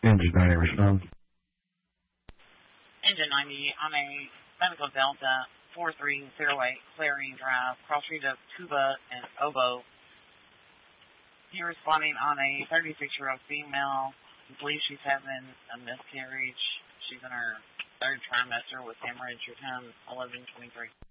Engine 90 respond. Engine 90 on a Medical Delta 4308 Clarion Drive, cross street of Tuba and Obo. You're responding on a 36-year-old female. I believe she's having a miscarriage. She's in her third trimester with hemorrhage. Your time 11:23.